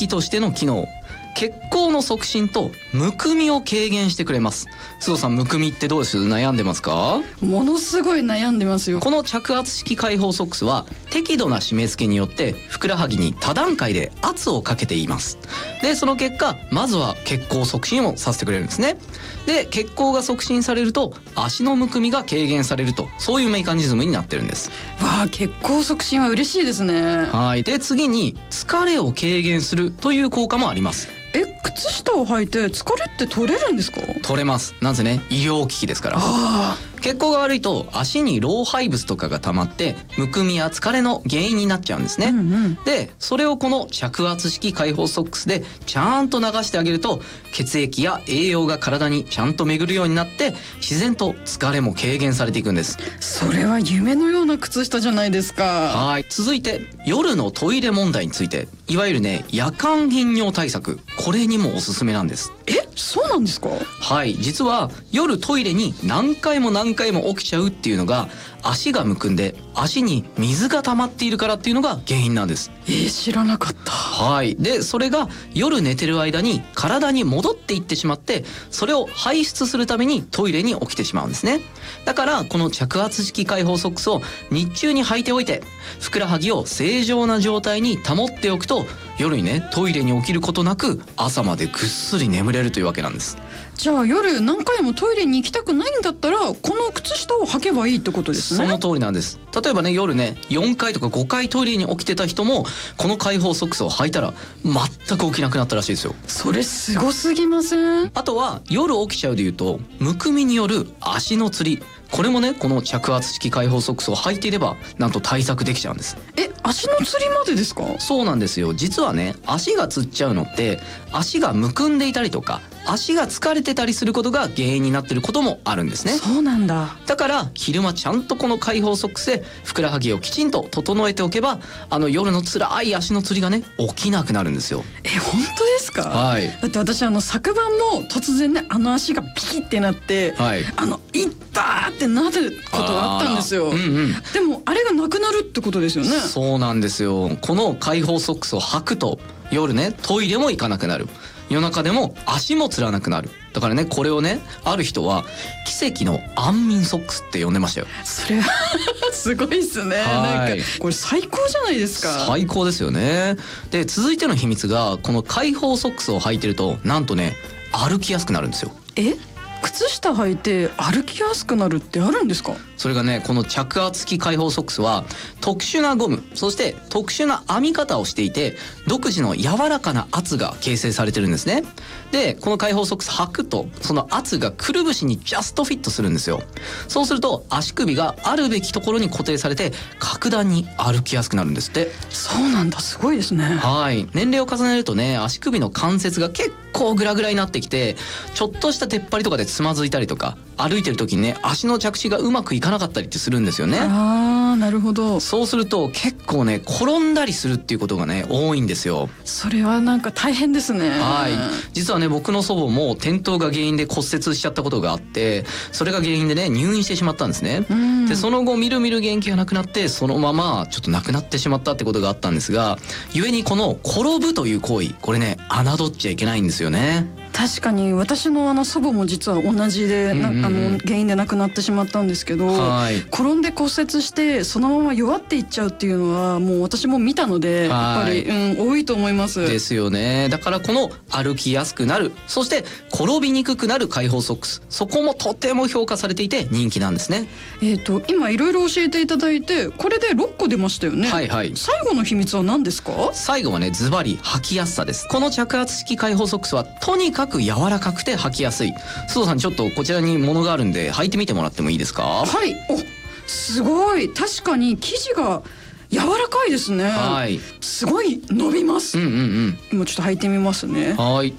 式としての機能、血行の促進とむくみを軽減してくれます。須藤さん、むくみってどうです？悩んでますか？ ものすごい悩んでますよ。 この着圧式開放ソックスは適度な締め付けによってふくらはぎに多段階で圧をかけています。でその結果、まずは血行促進をさせてくれるんですね。で血行が促進されると足のむくみが軽減されると、そういうメカニズムになってるんです。 わあ、血行促進は嬉しいですね。 はい。で次に疲れを軽減するという効果もあります。 靴下を履いて疲れって取れるんですか？ 取れます。なぜね、医療機器ですから。血行が悪いと足に老廃物とかが溜まってむくみや疲れの原因になっちゃうんですね。でそれをこの着圧式開放ソックスでちゃんと流してあげると、血液や栄養が体にちゃんと巡るようになって自然と疲れも軽減されていくんです。 それは夢のような靴下じゃないですか。 はい。続いて夜のトイレ問題について、いわゆるね、夜間頻尿対策、これにもおすすめなんです。 そうなんですか？ はい。実は夜トイレに何回も起きちゃうっていうのが、足がむくんで足に水が溜まっているからっていうのが原因なんです。 知らなかった。 はい。でそれが夜寝てる間に体に戻っていってしまって、それを排出するためにトイレに起きてしまうんですね。だからこの着圧式開放ソックスを日中に履いておいて、ふくらはぎを正常な状態に保っておくと、夜にね、トイレに起きることなく朝までぐっすり眠れるというわけなんです。 じゃあ夜何回もトイレに行きたくないんだったら、この靴下を履けばいいってことですね。 その通りなんです。例えばね、夜ね4回とか5回トイレに起きてた人もこの開放ソックスを履いたら全く起きなくなったらしいですよ。 それすごすぎません？ あとは夜起きちゃうでいうと、むくみによる足のつり、これもね、この着圧式開放ソックスを履いていればなんと対策できちゃうんです。 足のつりまでですか？ そうなんですよ。実はね、足がつっちゃうのって足がむくんでいたりとか足が疲れてたりすることが原因になっていることもあるんですね。 そうなんだ。 だから昼間ちゃんとこの開放ソックスでふくらはぎをきちんと整えておけば、夜の辛い足のつりがね、起きなくなるんですよ。 本当ですか？ はい。 だって私昨晩も突然ね、足がピキってなって、 はい、 いったーってなることがあったんですよ。でもあれがなくなるってことですよね。 そうなんですよ。この開放ソックスを履くと夜ね、トイレも行かなくなる、夜中でも足もつらなくなる。だからね、これをね、ある人は奇跡の安眠ソックスって呼んでましたよ。 それはすごいっすね。なんかこれ最高じゃないですか。 最高ですよね。で続いての秘密が、この開放ソックスを履いてるとなんとね、歩きやすくなるんですよ。 靴下履いて歩きやすくなるってあるんですか？ それがね、この着圧式開放ソックスは特殊なゴム、そして特殊な編み方をしていて、独自の柔らかな圧が形成されてるんですね。でこの開放ソックス履くと、その圧がくるぶしにジャストフィットするんですよ。そうすると足首があるべきところに固定されて格段に歩きやすくなるんですって。 そうなんだ、すごいですね。 はい。年齢を重ねるとね、足首の関節が結構グラグラになってきて、ちょっとした出っ張りとかでつまずいたりとか、歩いてる時にね、足の着地がうまくいかなかったりってするんですよね。 なるほど。 そうすると結構ね、転んだりするっていうことがね、多いんですよ。 それはなんか大変ですね。 はい。実はね、僕の祖母も転倒が原因で骨折しちゃったことがあって、それが原因でね、入院してしまったんですね。でその後みるみる元気がなくなって、そのままちょっと亡くなってしまったってことがあったんですが、故にこの転ぶという行為、これね、侮っちゃいけないんですよね。 確かに私の祖母も実は同じで、原因で亡くなってしまったんですけど、転んで骨折してそのまま弱っていっちゃうっていうのはもう私も見たので、やっぱり、多いと思います。 ですよね。だからこの歩きやすくなる、そして転びにくくなる開放ソックス、そこもとても評価されていて人気なんですね。 今いろいろ教えていただいて、これで6個出ましたよね。最後の秘密は何ですか？ 最後はね、ズバリ履きやすさです。この着圧式開放ソックスはとにかく柔らかくて履きやすい。須藤さん、ちょっとこちらにものがあるんで履いてみてもらってもいいですか？ はい。すごい、確かに生地が柔らかいですね。すごい伸びます。今ちょっと履いてみますね。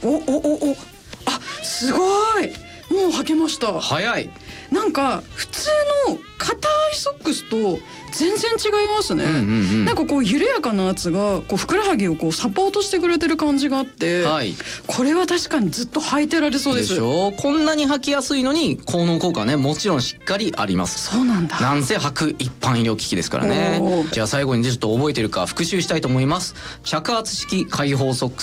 すごい、もう履けました。 早い。 なんか普通の硬いソックスと全然違いますね。なんかこう緩やかな圧がこうふくらはぎをこうサポートしてくれてる感じがあって、これは確かにずっと履いてられそうです。 でしょ。こんなに履きやすいのに効能効果はね、もちろんしっかりあります。 そうなんだ。 なんせ履く一般医療機器ですからね。じゃあ最後にちょっと覚えてるか復習したいと思います。着圧式開放ソックス